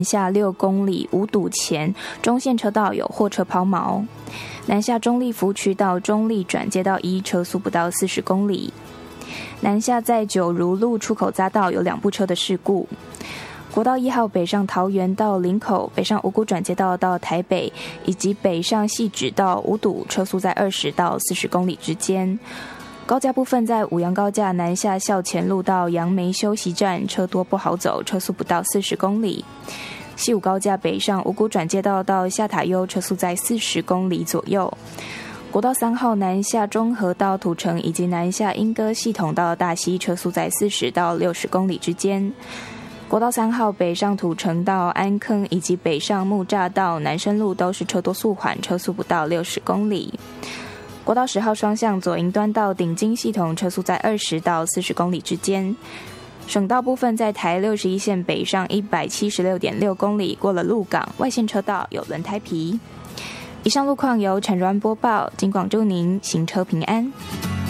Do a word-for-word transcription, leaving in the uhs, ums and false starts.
下六公里五堵前中线车道有货车抛锚，南下中立福渠到中立转接道一车速不到四十公里，南下在九如路出口匝道有两部车的事故，国道一号北上桃园到林口，北上五股转接道到台北，以及北上汐止到五堵车速在二十到四十公里之间。高架部分在五杨高架南下校前路到杨梅休息站，车多不好走，车速不到四十公里。西武高架北上五股转接道到下塔悠，车速在四十公里左右。国道三号南下中和到土城，以及南下莺歌系统到大溪，车速在四十到六十公里之间。国道三号北上土城到安坑，以及北上木栅到南深路都是车多速缓，车速不到六十公里。国道十号双向左营端到顶金系统，车速在二十到四十公里之间。省道部分在台六十一线北上一百七十六点六公里，过了鹿港外线车道有轮胎皮。以上路况由陈如安播报，警广祝您行车平安。